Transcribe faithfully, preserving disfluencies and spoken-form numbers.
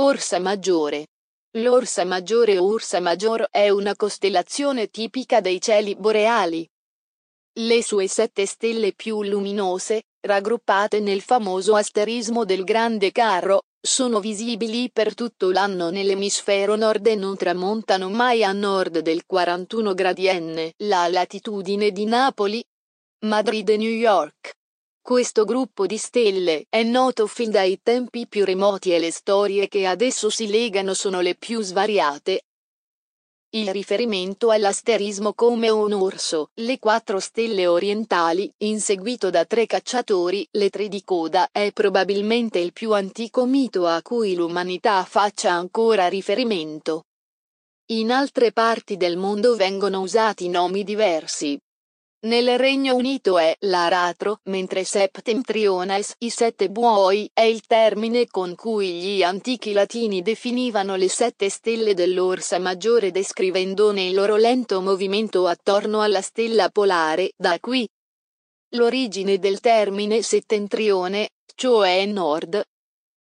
Orsa Maggiore. L'Orsa Maggiore o Ursa Major è una costellazione tipica dei cieli boreali. Le sue sette stelle più luminose, raggruppate nel famoso asterismo del Grande Carro, sono visibili per tutto l'anno nell'emisfero nord e non tramontano mai a nord del quarantuno gradi N, la latitudine di Napoli, Madrid e New York. Questo gruppo di stelle è noto fin dai tempi più remoti e le storie che ad esso si legano sono le più svariate. Il riferimento all'asterismo come un orso, le quattro stelle orientali, inseguito da tre cacciatori, le tre di coda, è probabilmente il più antico mito a cui l'umanità faccia ancora riferimento. In altre parti del mondo vengono usati nomi diversi. Nel Regno Unito è l'aratro, mentre Septentriones, i sette buoi, è il termine con cui gli antichi latini definivano le sette stelle dell'Orsa Maggiore descrivendone il loro lento movimento attorno alla stella polare. Da qui l'origine del termine settentrione, cioè nord,